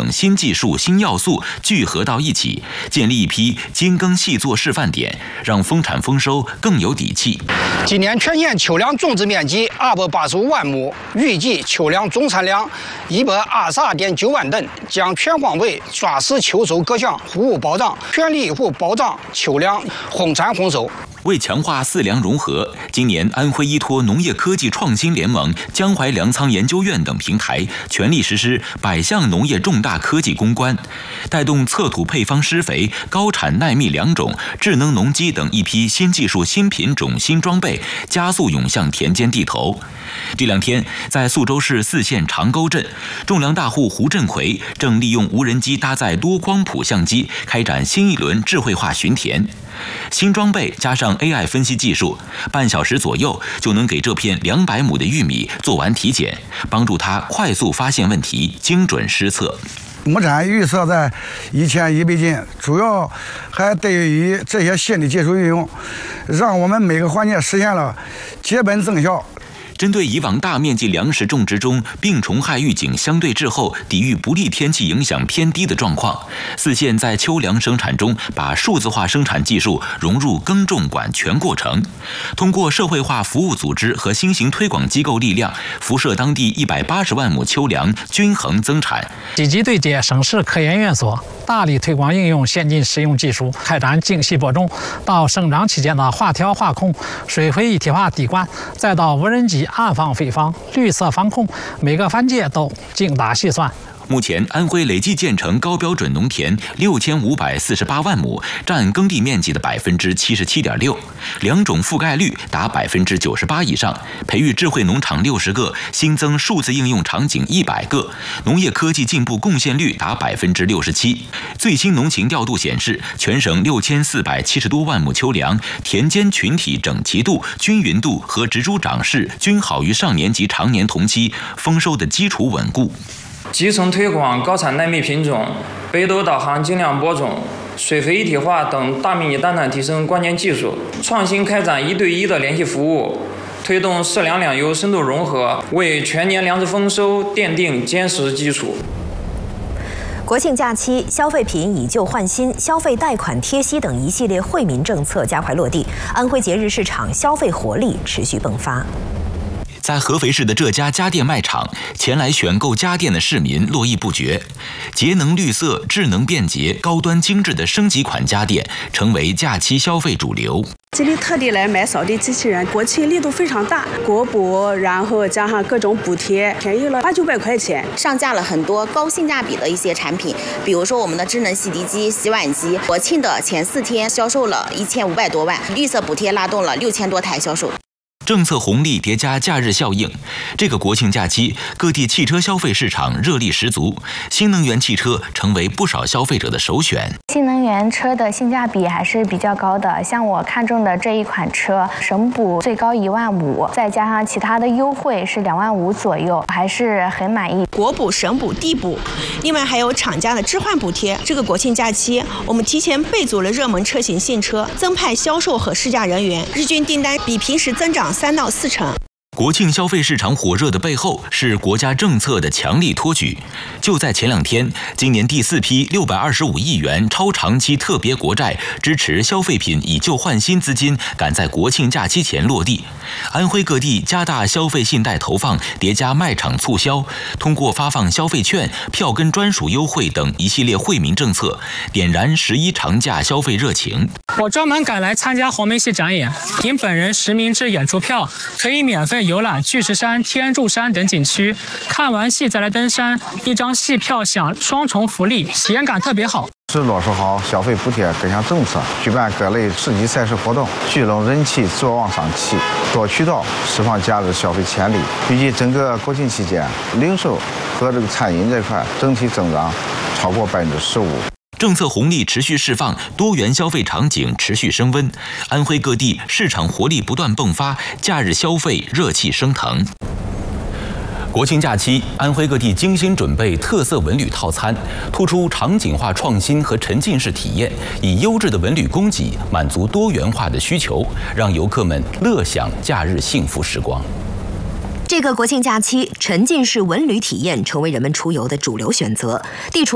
等新技术、新要素聚合到一起，建立一批精耕细作示范点，让丰产丰收更有底气。 今年全县秋粮种植面积285万亩，预计秋粮总产量122.9万吨，将全方位抓实秋收各项服务保障，全力以赴保障秋粮丰产丰收。 为强化饲粮融合，今年安徽依托农业科技创新联盟、江淮粮仓研究院等平台，全力实施100项农业重大科技攻关，带动测土配方施肥、高产耐密良种、智能农机等一批新技术、新品种、新装备，加速涌向田间地头。这2天，在宿州市泗县长沟镇，种粮大户胡振奎正利用无人机搭载多光谱相机，开展新一轮智慧化巡田。新装备加上 AI 分析技术，半小时左右就能给这片200亩的玉米做完体检，帮助他快速发现问题，精准施策。 亩产预测在1100斤，主要还得益于这些新的技术运用，让我们每个环节实现了结本增效。 针对以往大面积粮食种植中病虫害预警相对滞后、抵御不利天气影响偏低的状况，泗县在秋粮生产中把数字化生产技术融入耕种管全过程，通过社会化服务组织和新型推广机构力量，辐射当地180万亩秋粮均衡增产。 积极对接省市科研院所，大力推广应用先进实用技术，开展精细播种到生长期间的化条化控、水肥一体化滴灌，再到无人机暗放飞放、绿色防控，每个环节都精打细算。 目前，安徽累计建成高标准农田6548万亩，占耕地面积的77.6%，良种覆盖率达98%以上，培育智慧农场60个，新增数字应用场景100个，农业科技进步贡献率达67%。最新农情调度显示，全省6470多万亩秋粮，田间群体整齐度、均匀度和植株长势均好于上年及常年同期，丰收的基础稳固。 集成推广高产耐密品种、北斗导航精量播种、水肥一体化等大面积单产提升关键技术，创新开展1对1的联系服务，推动社粮两优深度融合，为全年粮食丰收奠定坚实基础。 国庆假期，消费品以旧换新、消费贷款贴息等一系列惠民政策加快落地，安徽节日市场消费活力持续迸发。 在合肥市的这家家电卖场，前来选购家电的市民络绎不绝。节能绿色、智能便捷、高端精致的升级款家电成为假期消费主流。 这里特地来买扫地机器人，国庆力度非常大，国补，然后加上各种补贴，便宜了800-900块钱。 上架了很多高性价比的一些产品，比如说我们的智能洗涤机、洗碗机，国庆的前4天销售了1500多万，绿色补贴拉动了6000多台销售。 政策红利叠加假日效应，这个国庆假期，各地汽车消费市场热力十足，新能源汽车成为不少消费者的首选。 新能源车的性价比还是比较高的，像我看中的这一款车，省补最高15000，再加上其他的优惠是25000左右，还是很满意。 国补、省补、地补，另外还有厂家的置换补贴。这个国庆假期，我们提前备足了热门车型新车，增派销售和试驾人员，日均订单比平时增长3到4成。 国庆消费市场火热的背后是国家政策的强力托举。就在前2天，今年第4批625亿元超长期特别国债支持消费品以旧换新资金赶在国庆假期前落地。安徽各地加大消费信贷投放，叠加卖场促销，通过发放消费券、票根专属优惠等一系列惠民政策，点燃11长假消费热情。 我专门赶来参加黄梅戏展演，凭本人实名制演出票，可以免费游览巨石山、天柱山等景区，看完戏再来登山，1张戏票享双重福利，体验感特别好。 是落实好消费补贴各项政策，举办各类市级赛事活动，聚拢人气坐往上起，多渠道释放假日消费潜力。预计整个国庆期间，零售和餐饮这块整体增长超过15%。 政策红利持续释放，多元消费场景持续升温，安徽各地市场活力不断迸发，假日消费热气升腾。国庆假期，安徽各地精心准备特色文旅套餐，突出场景化创新和沉浸式体验，以优质的文旅供给满足多元化的需求，让游客们乐享假日幸福时光。 这个国庆假期，沉浸式文旅体验成为人们出游的主流选择。地处